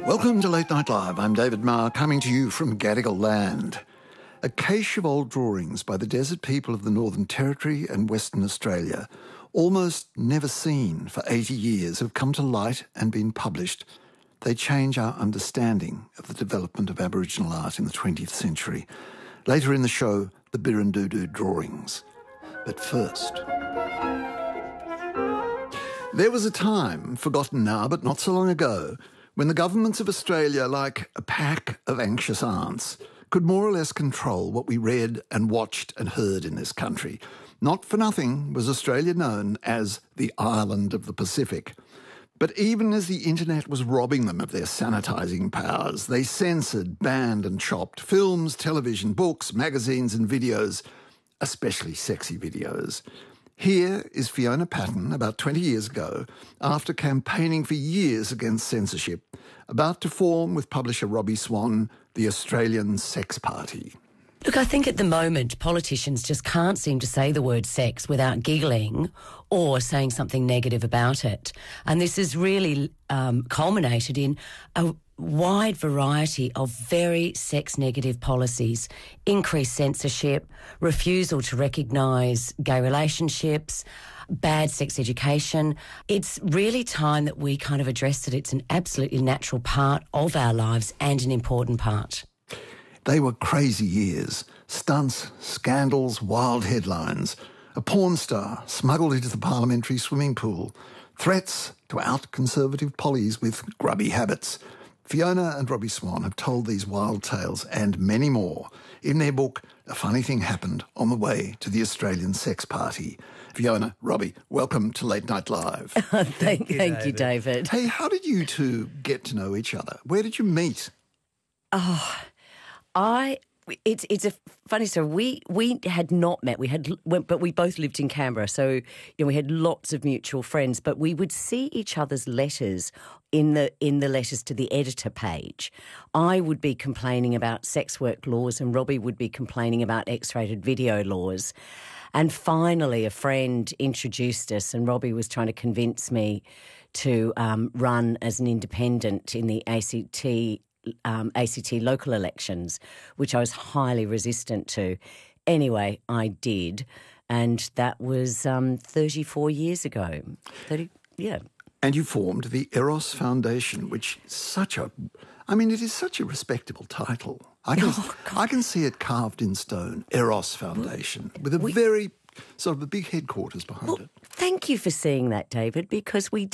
Welcome to Late Night Live. I'm David Marr, coming to you from Gadigal land. A cache of old drawings by the desert people of the Northern Territory and Western Australia, almost never seen for 80 years, have come to light and been published. They change our understanding of the development of Aboriginal art in the 20th century. Later in the show, the Birrindudu drawings. But first... There was a time, forgotten now but not so long ago, when the governments of Australia, like a pack of anxious aunts, could more or less control what we read and watched and heard in this country. Not for nothing was Australia known as the island of the Pacific. But even as the internet was robbing them of their sanitising powers, they censored, banned and chopped films, television, books, magazines and videos, especially sexy videos. Here is Fiona Patten, about 20 years ago, after campaigning for years against censorship, about to form with publisher Robbie Swan the Australian Sex Party. Look, I think at the moment politicians just can't seem to say the word sex without giggling or saying something negative about it. And this has really culminated in a wide variety of very sex-negative policies, increased censorship, refusal to recognise gay relationships, bad sex education. It's really time that we kind of address it. It's an absolutely natural part of our lives and an important part. They were crazy years. Stunts, scandals, wild headlines. A porn star smuggled into the parliamentary swimming pool. Threats to out conservative pollies with grubby habits. Fiona and Robbie Swan have told these wild tales and many more in their book, A Funny Thing Happened on the Way to the Australian Sex Party. Fiona, Robbie, welcome to Late Night Live. Thank you, David. Hey, how did you two get to know each other? Where did you meet? It's a funny story. We had not met. But we both lived in Canberra, so we had lots of mutual friends. But we would see each other's letters in the letters to the editor page. I would be complaining about sex work laws, and Robbie would be complaining about X-rated video laws. And finally, a friend introduced us, and Robbie was trying to convince me to run as an independent in the ACT local elections, which I was highly resistant to. Anyway, I did, and that was 34 years ago. And you formed the Eros Foundation, which is it is such a respectable title. I can see it carved in stone, Eros Foundation, with a very sort of a big headquarters behind it. Thank you for seeing that, David, because we